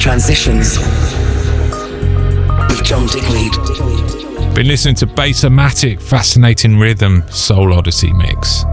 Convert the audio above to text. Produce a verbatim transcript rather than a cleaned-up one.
Transitions with John Digweed. Been listening to Bass-O-Matic, Fascinating Rhythm, Soul Odyssey mix.